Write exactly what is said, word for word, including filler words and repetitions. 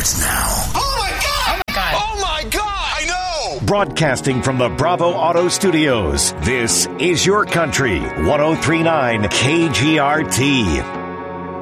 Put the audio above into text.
starts now. Oh, my God! Oh, my God! Oh, my God! I know! Broadcasting from the Bravo Auto Studios, this is Your Country, one oh three point nine K G R T.